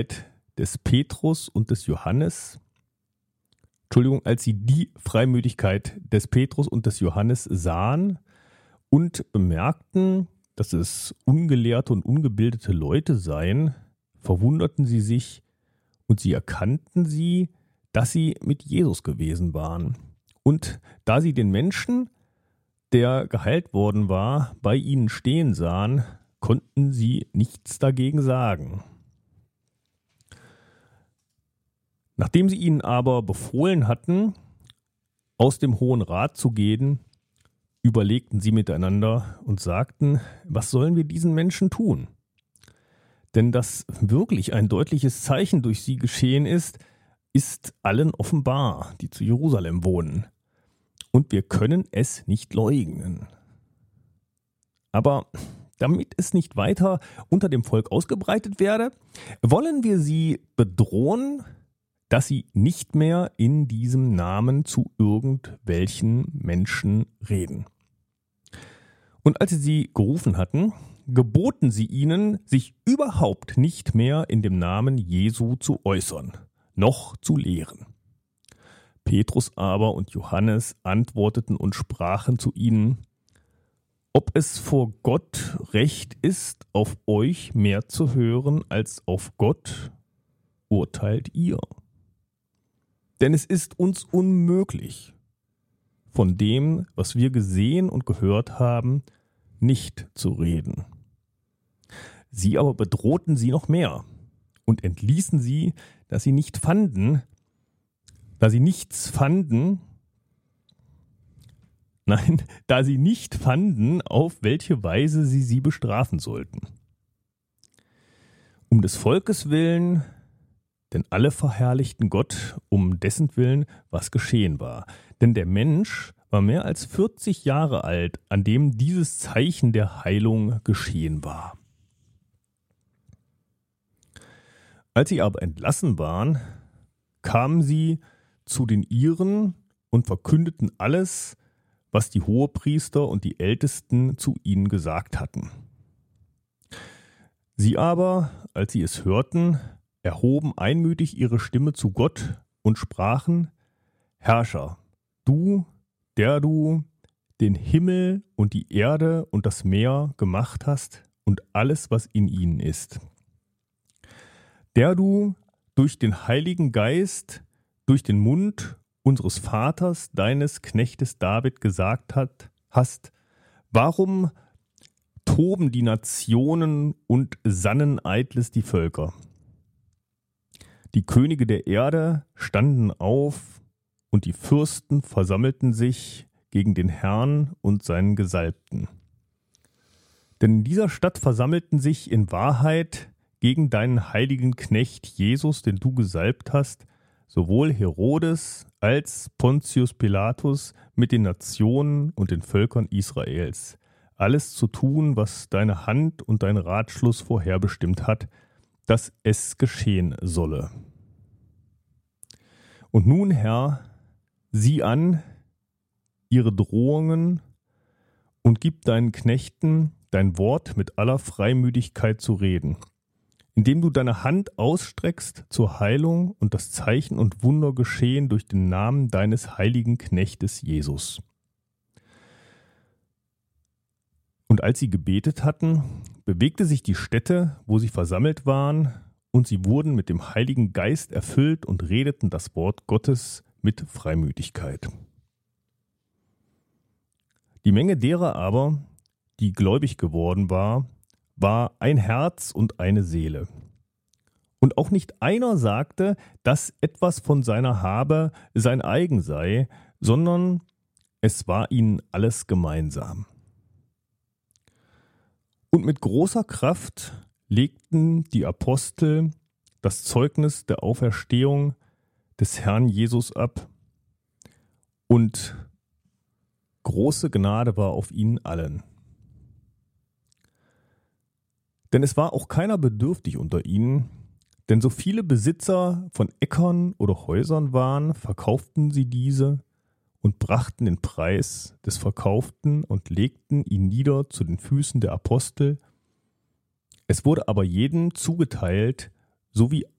des Petrus und des Johannes, als sie die Freimütigkeit des Petrus und des Johannes sahen und bemerkten, dass es ungelehrte und ungebildete Leute seien, verwunderten sie sich und sie erkannten sie, dass sie mit Jesus gewesen waren. Und da sie den Menschen, der geheilt worden war, bei ihnen stehen sahen, konnten sie nichts dagegen sagen. Nachdem sie ihnen aber befohlen hatten, aus dem Hohen Rat zu gehen, überlegten sie miteinander und sagten, was sollen wir diesen Menschen tun? Denn dass wirklich ein deutliches Zeichen durch sie geschehen ist, ist allen offenbar, die zu Jerusalem wohnen. Und wir können es nicht leugnen. Aber damit es nicht weiter unter dem Volk ausgebreitet werde, wollen wir sie bedrohen, dass sie nicht mehr in diesem Namen zu irgendwelchen Menschen reden. Und als sie gerufen hatten, geboten sie ihnen, sich überhaupt nicht mehr in dem Namen Jesu zu äußern, noch zu lehren. Petrus aber und Johannes antworteten und sprachen zu ihnen, ob es vor Gott recht ist, auf euch mehr zu hören als auf Gott, urteilt ihr. Denn es ist uns unmöglich, von dem, was wir gesehen und gehört haben, nicht zu reden. Sie aber bedrohten sie noch mehr und entließen sie, da sie nichts fanden, da sie nicht fanden, auf welche Weise sie bestrafen sollten. Um des Volkes willen, denn alle verherrlichten Gott, um dessen Willen, was geschehen war. Denn der Mensch war mehr als 40 Jahre alt, an dem dieses Zeichen der Heilung geschehen war. Als sie aber entlassen waren, kamen sie zu den Ihren und verkündeten alles, was die Hohepriester und die Ältesten zu ihnen gesagt hatten. Sie aber, als sie es hörten, erhoben einmütig ihre Stimme zu Gott und sprachen, Herrscher, du, der du den Himmel und die Erde und das Meer gemacht hast und alles, was in ihnen ist. Der du durch den Heiligen Geist, durch den Mund unseres Vaters, deines Knechtes David gesagt hast, warum toben die Nationen und sannen eitles die Völker? Die Könige der Erde standen auf und die Fürsten versammelten sich gegen den Herrn und seinen Gesalbten. Denn in dieser Stadt versammelten sich in Wahrheit gegen deinen heiligen Knecht Jesus, den du gesalbt hast, sowohl Herodes als Pontius Pilatus mit den Nationen und den Völkern Israels, alles zu tun, was deine Hand und dein Ratschluss vorherbestimmt hat, dass es geschehen solle. Und nun, Herr, sieh an ihre Drohungen und gib deinen Knechten dein Wort mit aller Freimütigkeit zu reden, indem du deine Hand ausstreckst zur Heilung und das Zeichen und Wunder geschehen durch den Namen deines heiligen Knechtes Jesus. Und als sie gebetet hatten, bewegte sich die Stätte, wo sie versammelt waren, und sie wurden mit dem Heiligen Geist erfüllt und redeten das Wort Gottes mit Freimütigkeit. Die Menge derer aber, die gläubig geworden war ein Herz und eine Seele. Und auch nicht einer sagte, dass etwas von seiner Habe sein eigen sei, sondern es war ihnen alles gemeinsam. Und mit großer Kraft legten die Apostel das Zeugnis der Auferstehung des Herrn Jesus ab, und große Gnade war auf ihnen allen. Denn es war auch keiner bedürftig unter ihnen, denn so viele Besitzer von Äckern oder Häusern waren, verkauften sie diese und brachten den Preis des Verkauften und legten ihn nieder zu den Füßen der Apostel. Es wurde aber jedem zugeteilt, sowie